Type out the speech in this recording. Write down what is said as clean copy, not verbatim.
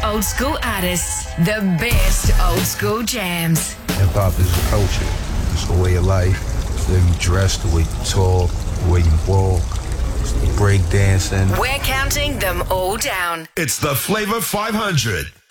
old school artists, the best old school jams. Hip-hop is a culture. It's a way of life. It's the way you dress, the way you talk, the way you walk. Break dancing. We're counting them all down. It's the Flavor 500.